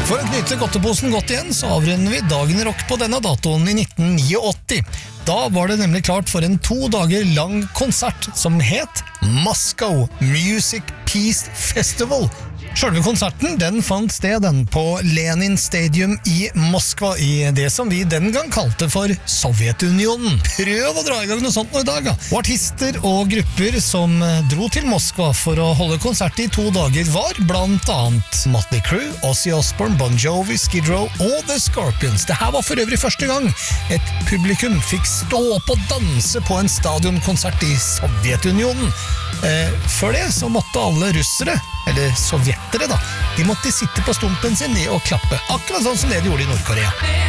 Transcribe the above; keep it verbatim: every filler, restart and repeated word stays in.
For å knytte godteposen godt igjen, så avrunder vi Dagen i rock på denne datoen i nitten åttini. Da var det nemlig klart for en to dager lang konsert som het Moscow Music Peace Festival. Selve konserten den fant sted den på Lenin Stadium i Moskva i det som vi den gang kalte for Sovjetunionen. Prøv å dra i gang noe sånt nå i dag, da. Og artister og grupper som dro til Moskva for å holde konsert i to dager var blant annet Motley Crue, Ozzy Osbourne, Bon Jovi, Skid Row og The Scorpions. Det her var for øvrig første gang et publikum fikk stå opp og danse på en stadionkonsert i Sovjetunionen. Eh, før det så måtte alle russere, eller sovjetere da, de måtte sitte på stumpen sin og klappe, akkurat sånn som det de gjorde i Nordkorea.